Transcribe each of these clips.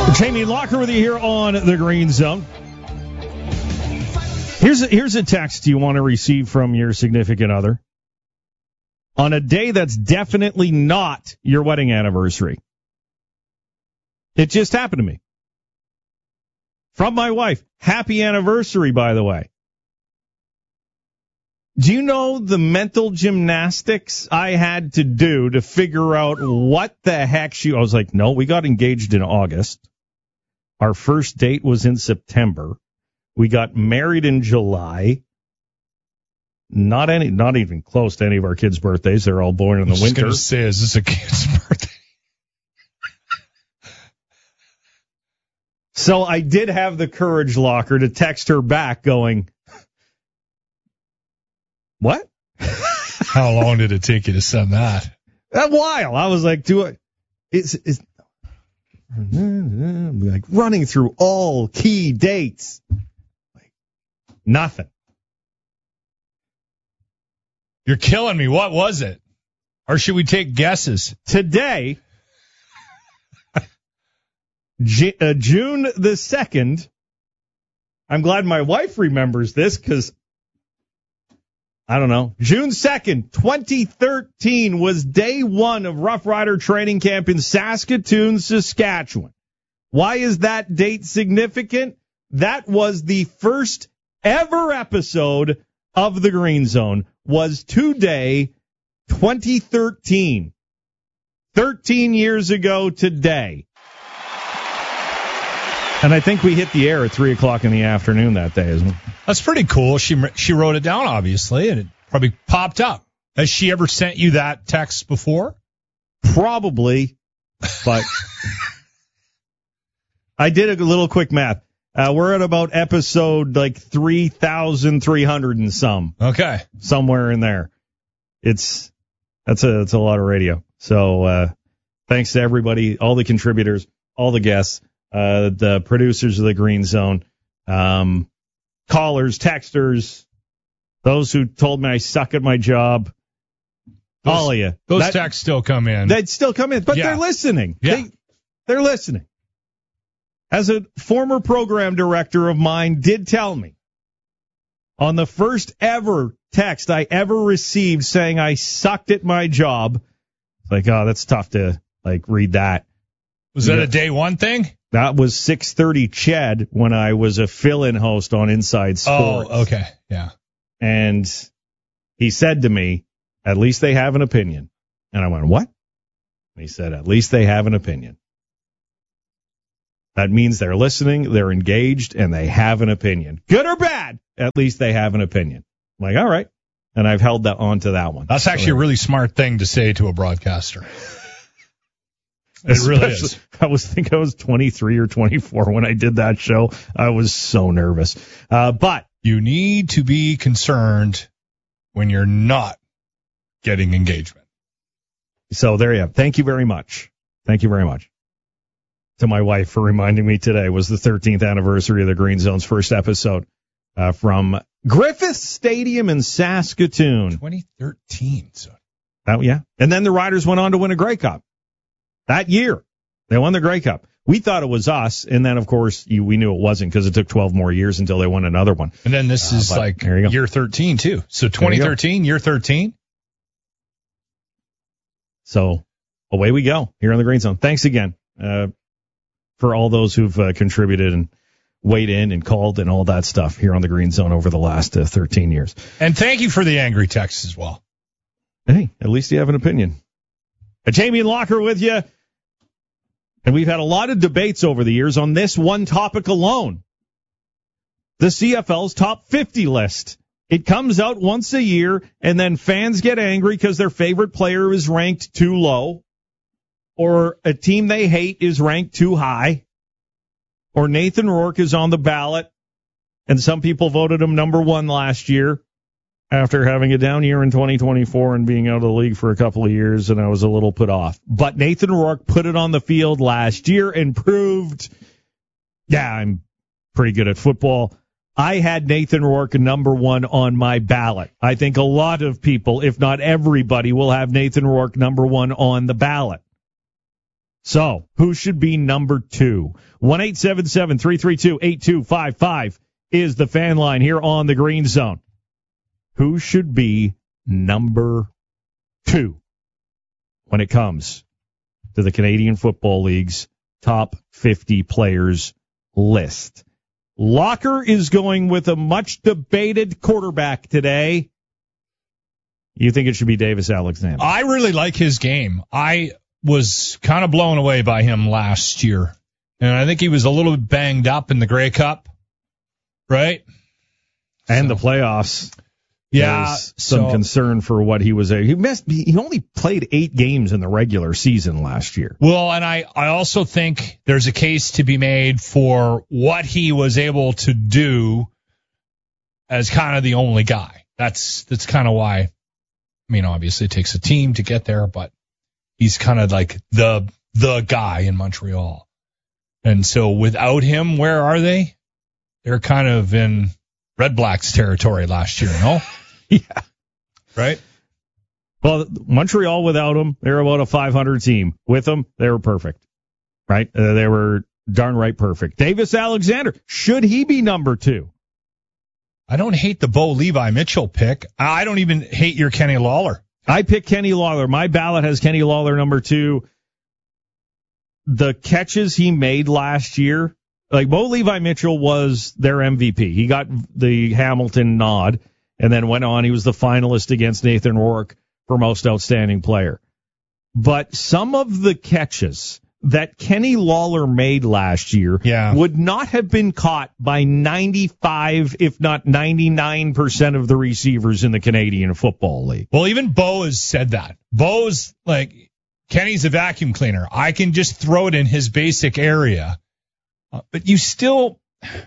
Jamie Locker with you here on the Green Zone. Here's a text you want to receive from your significant other on a day that's definitely not your wedding anniversary. It just happened to me. From my wife. Happy anniversary, by the way. Do you know the mental gymnastics I had to do to figure out what the heck I was like, no, we got engaged in August. Our first date was in September. We got married in July. Not even close to any of our kids' birthdays. They're all born in the winter. I was just going to say, is this a kid's birthday? So I did have the courage, Locker, to text her back going, what? How long did it take you to send that? A while. I was like, it's like running through all key dates. Like, nothing. You're killing me. What was it? Or should we take guesses? Today, June the 2nd, I'm glad my wife remembers this because, I don't know, June 2nd, 2013 was day one of Rough Rider training camp in Saskatoon, Saskatchewan. Why is that date significant? That was the first ever episode of the Green Zone, was today, 2013. 13 years ago today. And I think we hit the air at 3 o'clock in the afternoon that day as well. That's pretty cool. She wrote it down, obviously, and it probably popped up. Has she ever sent you that text before? Probably, but I did a little quick math. We're at about episode like 3,300 and some. Okay. Somewhere in there. That's a lot of radio. So thanks to everybody, all the contributors, all the guests. The producers of the Green Zone, callers, texters, those who told me I suck at my job, all of you. Those texts still come in. They'd still come in, but they're listening. Yeah. They're listening. As a former program director of mine did tell me, on the first ever text I ever received saying I sucked at my job, it's like, oh, that's tough to read that. Was that a day one thing? That was 6:30 Ched when I was a fill-in host on Inside Sports. Oh, okay. Yeah. And he said to me, at least they have an opinion. And I went, what? And he said, at least they have an opinion. That means they're listening, they're engaged, and they have an opinion. Good or bad, at least they have an opinion. I'm like, all right. And I've held that on to that one. That's actually a really smart thing to say to a broadcaster. It really is. I was 23 or 24 when I did that show. I was so nervous. But you need to be concerned when you're not getting engagement. So there you have. Thank you very much. Thank you very much to my wife for reminding me today was the 13th anniversary of the Green Zone's first episode from Griffith Stadium in Saskatoon. 2013. So. Yeah. And then the Riders went on to win a Grey Cup. That year, they won the Grey Cup. We thought it was us, and then, of course, we knew it wasn't because it took 12 more years until they won another one. And then this is year 13, too. So 2013, year 13. So away we go here on the Green Zone. Thanks again for all those who've contributed and weighed in and called and all that stuff here on the Green Zone over the last 13 years. And thank you for the angry texts as well. Hey, at least you have an opinion. Jamie and Locker with you. And we've had a lot of debates over the years on this one topic alone. The CFL's top 50 list. It comes out once a year, and then fans get angry because their favorite player is ranked too low, or a team they hate is ranked too high, or Nathan Rourke is on the ballot, and some people voted him number one last year after having a down year in 2024 and being out of the league for a couple of years, and I was a little put off. But Nathan Rourke put it on the field last year and proved, I'm pretty good at football. I had Nathan Rourke number one on my ballot. I think a lot of people, if not everybody, will have Nathan Rourke number one on the ballot. So, who should be number 2? 1-877-332-8255 is the fan line here on the Green Zone. Who should be number 2 when it comes to the Canadian Football League's top 50 players list? Locker is going with a much debated quarterback today. You think it should be Davis Alexander? I really like his game. I was kind of blown away by him last year. And I think he was a little bit banged up in the Grey Cup, right? And the playoffs. Yeah. There's some concern for what he was. He only played 8 games in the regular season last year. Well, and I also think there's a case to be made for what he was able to do as kind of the only guy. That's kind of why. I mean, obviously it takes a team to get there, but he's kind of like the guy in Montreal. And so without him, where are they? They're kind of in Red Blacks territory last year, no? Yeah. Right? Well, Montreal without him, they're about a 500 team. With him, they were perfect. Right? They were darn right perfect. Davis Alexander, should he be number 2? I don't hate the Bo Levi Mitchell pick. I don't even hate your Kenny Lawler. I picked Kenny Lawler. My ballot has Kenny Lawler number 2. The catches he made last year, like Bo Levi Mitchell was their MVP. He got the Hamilton nod and then went on. He was the finalist against Nathan Rourke for most outstanding player. But some of the catches that Kenny Lawler made last year would not have been caught by 95, if not 99% of the receivers in the Canadian Football League. Well, even Bo has said that. Bo's like, Kenny's a vacuum cleaner. I can just throw it in his basic area. But you still,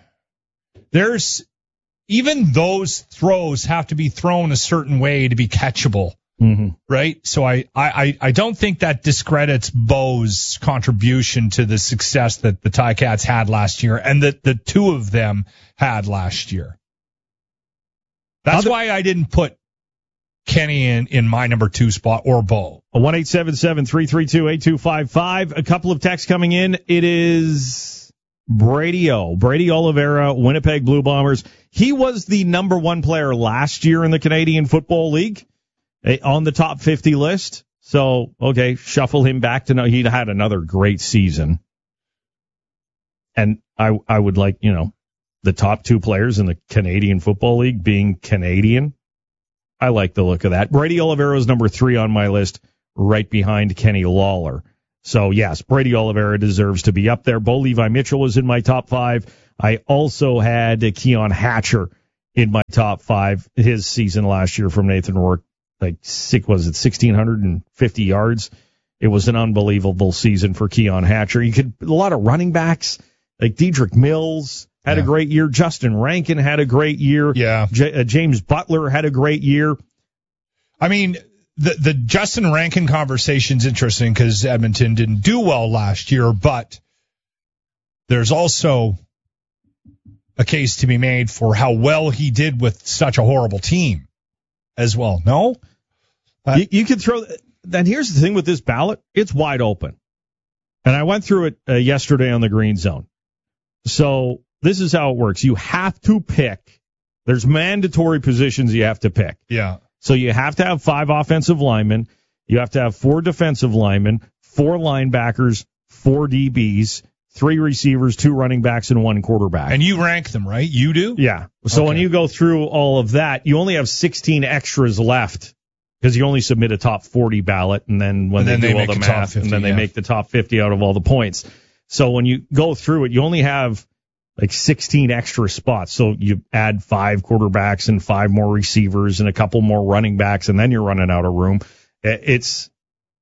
even those throws have to be thrown a certain way to be catchable. Mm-hmm. Right? So I don't think that discredits Bo's contribution to the success that the Ticats had last year and that the two of them had last year. That's why I didn't put Kenny in my number 2 spot or Bo. 1-877-332-8255. A couple of texts coming in. It is Brady Oliveira, Winnipeg Blue Bombers. He was the number 1 player last year in the Canadian Football League on the top 50 list. So, okay, shuffle him back to he had another great season. And I would like, the top 2 players in the Canadian Football League being Canadian. I like the look of that. Brady Oliveira is number 3 on my list, right behind Kenny Lawler. So, yes, Brady Oliveira deserves to be up there. Bo Levi Mitchell was in my top 5. I also had Keon Hatcher in my top 5. His season last year from Nathan Rourke, 1,650 yards. It was an unbelievable season for Keon Hatcher. A lot of running backs, like Dedrick Mills had a great year. Justin Rankin had a great year. Yeah. James Butler had a great year. I mean, the Justin Rankin conversation's interesting because Edmonton didn't do well last year, but there's also a case to be made for how well he did with such a horrible team as well. No? You can throw. Then here's the thing with this ballot. It's wide open. And I went through it yesterday on the Green Zone. So this is how it works. You have to pick. There's mandatory positions you have to pick. Yeah. So you have to have 5 offensive linemen. You have to have 4 defensive linemen, 4 linebackers, 4 DBs, 3 receivers, 2 running backs, and 1 quarterback. And you rank them, right? You do? Yeah. So when you go through all of that, you only have 16 extras left because you only submit a top 40 ballot, and then they do all the math, 50, and then they make the top 50 out of all the points. So when you go through it, you only have 16 extra spots. So you add 5 quarterbacks and 5 more receivers and a couple more running backs, and then you're running out of room. It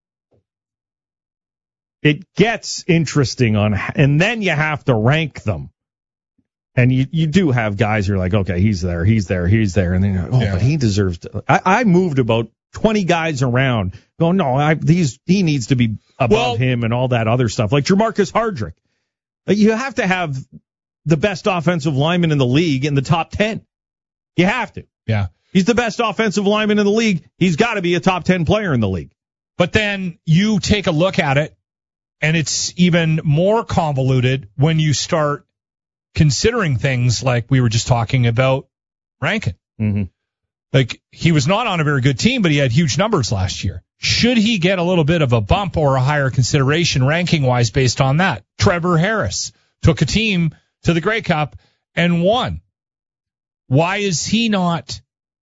gets interesting and then you have to rank them. And you do have guys you're like, okay, he's there. And then you're like, but he deserves to. I moved about 20 guys around going, no, he needs to be above him and all that other stuff. Like Jermarcus Hardrick. You have to have the best offensive lineman in the league in the top 10. You have to. Yeah. He's the best offensive lineman in the league. He's got to be a top 10 player in the league. But then you take a look at it, And it's even more convoluted when you start considering things like we were just talking about Rankin. Mm-hmm. Like, he was not on a very good team, but he had huge numbers last year. Should he get a little bit of a bump or a higher consideration ranking-wise based on that? Trevor Harris took a team to the Grey Cup and won. Why is he not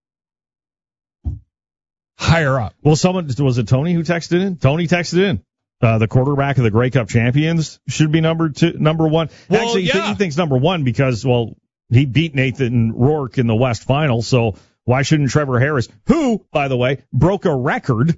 higher up? Well, was it Tony who texted in? Tony texted in. The quarterback of the Grey Cup champions should be number one. Well, actually, yeah. he thinks number one because, well, he beat Nathan Rourke in the West Final, so why shouldn't Trevor Harris, who, by the way, broke a record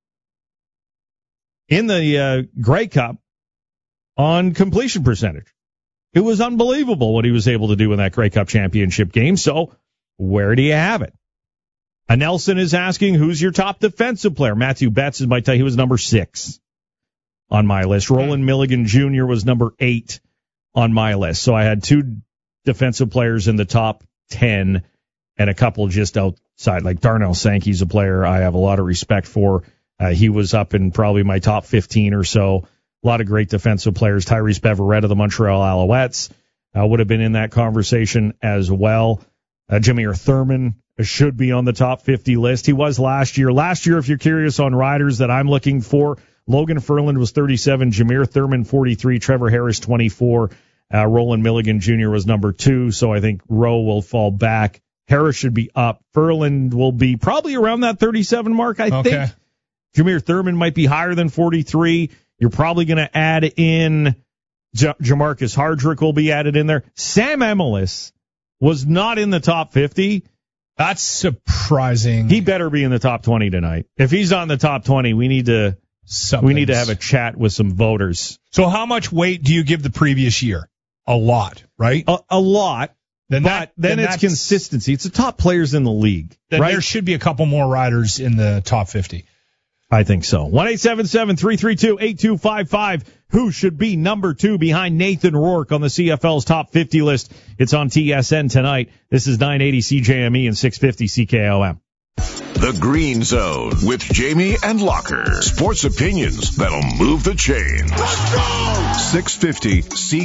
in the Grey Cup on completion percentage? It was unbelievable what he was able to do in that Grey Cup championship game, so where do you have it? Nelson is asking, who's your top defensive player? Matthew Betts might tell you he was number 6 on my list. Roland Milligan Jr. was number 8 on my list. So I had 2 defensive players in the top 10 and a couple just outside. Like Darnell Sankey's a player I have a lot of respect for. He was up in probably my top 15 or so. A lot of great defensive players. Tyrese Beverette of the Montreal Alouettes would have been in that conversation as well. Jameer Thurman should be on the top 50 list. He was last year. Last year, if you're curious on riders that I'm looking for, Logan Ferland was 37, Jameer Thurman 43, Trevor Harris 24, Roland Milligan Jr. was number 2, so I think Rowe will fall back. Harris should be up. Ferland will be probably around that 37 mark, I think. Jameer Thurman might be higher than 43. You're probably going to add in Jamarcus Hardrick will be added in there. Sam Emilus was not in the top 50. That's surprising. He better be in the top 20 tonight. If he's not in the top 20, we need to have a chat with some voters. So how much weight do you give the previous year? A lot, right? A lot. Then it's consistency. It's the top players in the league. Then right? There should be a couple more riders in the top 50. I think so. 1-877-332-8255. Who should be number 2 behind Nathan Rourke on the CFL's top 50 list? It's on TSN tonight. This is 980 CJME and 650 CKOM. The Green Zone with Jamie and Locker. Sports opinions that'll move the chains. Let's go! 650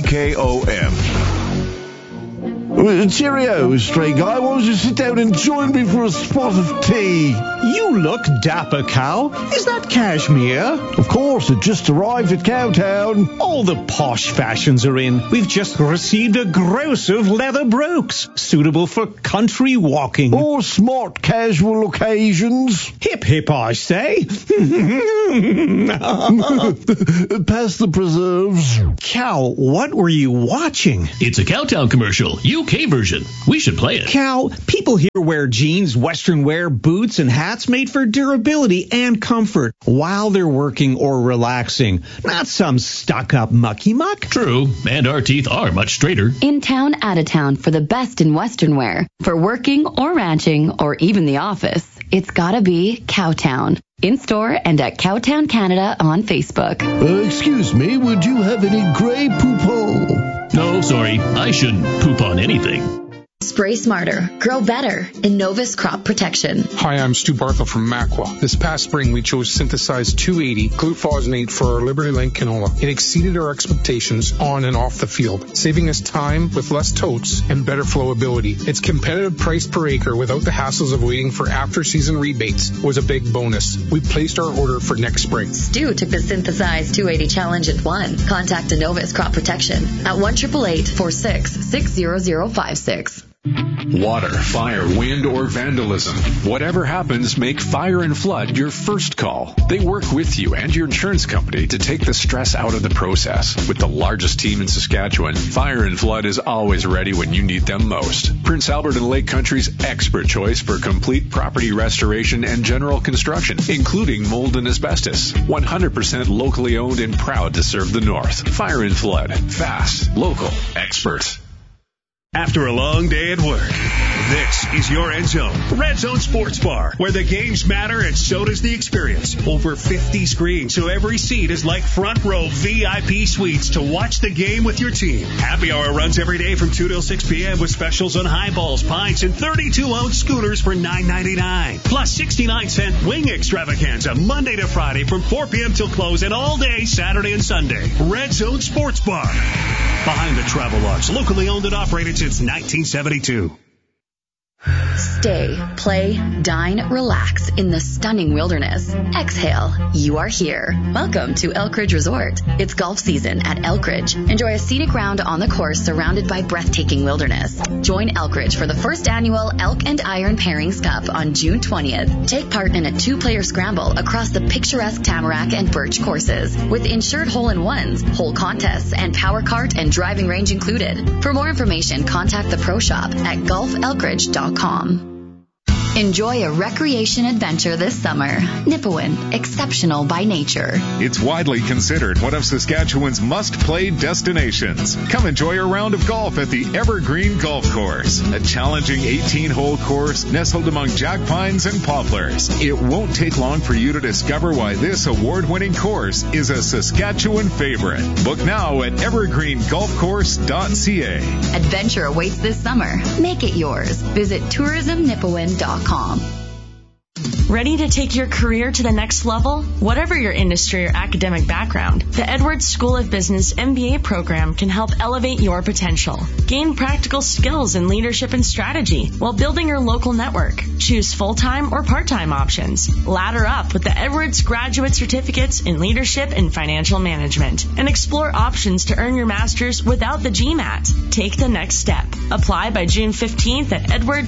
CKOM. Cheerio, stray guy. Why don't you sit down and join me for a spot of tea? You look dapper, Cow. Is that cashmere? Of course, it just arrived at Cowtown. All the posh fashions are in. We've just received a gross of leather brooks, suitable for country walking. Or smart casual occasions. Hip hip, I say. Pass the preserves. Cow, what were you watching? It's a Cowtown commercial, UK version. We should play it. Cow, people here wear jeans, western wear, boots, and hats made for durability and comfort while they're working or relaxing. Not some stuck-up mucky-muck. True, and our teeth are much straighter. In town, out of town for the best in western wear. For working or ranching or even the office, it's gotta be Cowtown. In store and at Cowtown Canada on Facebook. Excuse me, would you have any Grey Poupon? No, sorry, I shouldn't poop on anything. Spray smarter, grow better. Innovis Crop Protection. Hi, I'm Stu Barthel from Macwa. This past spring, we chose synthesized 280 glufosinate for our Liberty Link canola. It exceeded our expectations on and off the field, saving us time with less totes and better flowability. Its competitive price per acre without the hassles of waiting for after-season rebates was a big bonus. We placed our order for next spring. Stu took the synthesized 280 challenge and won. Contact Innovis Crop Protection at 1-888-46-60056. Water, fire, wind, or vandalism. Whatever happens, make Fire and Flood your first call. They work with you and your insurance company to take the stress out of the process. With the largest team in Saskatchewan, Fire and Flood is always ready when you need them most. Prince Albert and Lake Country's expert choice for complete property restoration and general construction, including mold and asbestos. 100% locally owned and proud to serve the North. Fire and Flood. Fast, local, expert. After a long day at work, this is your End Zone, Red Zone Sports Bar, where the games matter and so does the experience. Over 50 screens, so every seat is like front row VIP suites to watch the game with your team. Happy hour runs every day from 2 till 6 p.m. with specials on highballs, pints, and 32-ounce scooters for $9.99. Plus 69-cent wing extravaganza Monday to Friday from 4 p.m. till close and all day Saturday and Sunday. Red Zone Sports Bar. Behind the Travel Lodge, locally owned and operated since 1972. Stay, play, dine, relax in the stunning wilderness. Exhale. You are here. Welcome to Elk Ridge Resort. It's golf season at Elk Ridge. Enjoy a scenic round on the course surrounded by breathtaking wilderness. Join Elk Ridge for the first annual Elk and Iron Pairings Cup on June 20th. Take part in a 2-player scramble across the picturesque Tamarack and Birch courses with insured hole-in-ones, hole contests, and power cart and driving range included. For more information, contact the Pro Shop at golfelkridge.com. Enjoy a recreation adventure this summer. Nipawin, exceptional by nature. It's widely considered one of Saskatchewan's must-play destinations. Come enjoy a round of golf at the Evergreen Golf Course, a challenging 18-hole course nestled among jack pines and poplars. It won't take long for you to discover why this award-winning course is a Saskatchewan favorite. Book now at evergreengolfcourse.ca. Adventure awaits this summer. Make it yours. Visit tourismnipawin.com. Ready to take your career to the next level? Whatever your industry or academic background, the Edwards School of Business MBA program can help elevate your potential. Gain practical skills in leadership and strategy while building your local network. Choose full-time or part-time options. Ladder up with the Edwards Graduate Certificates in Leadership and Financial Management and explore options to earn your master's without the GMAT. Take the next step. Apply by June 15th at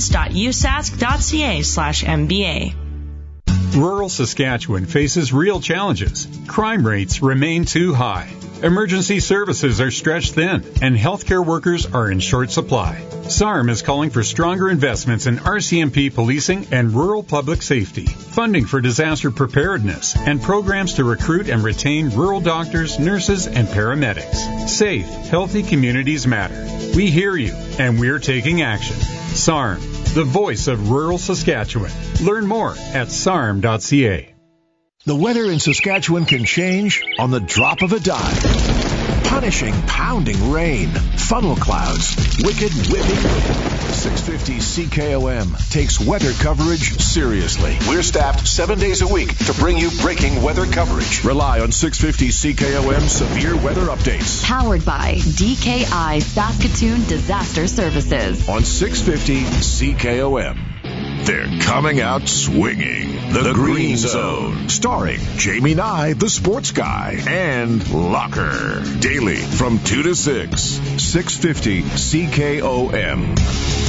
edwards.usask.ca/MBA. Rural Saskatchewan faces real challenges. Crime rates remain too high. Emergency services are stretched thin, and healthcare workers are in short supply. SARM is calling for stronger investments in RCMP policing and rural public safety, funding for disaster preparedness, and programs to recruit and retain rural doctors, nurses, and paramedics. Safe, healthy communities matter. We hear you, and we're taking action. SARM, the voice of rural Saskatchewan. Learn more at sarm.ca. The weather in Saskatchewan can change on the drop of a dime. Punishing, pounding rain, funnel clouds, wicked whipping wind. 650 CKOM takes weather coverage seriously. We're staffed 7 days a week to bring you breaking weather coverage. Rely on 650 CKOM severe weather updates. Powered by DKI Saskatoon Disaster Services. On 650 CKOM. They're coming out swinging. The Green Zone. Starring Jamie Nye, the sports guy, and Locker. Daily from 2 to 6. 650 CKOM.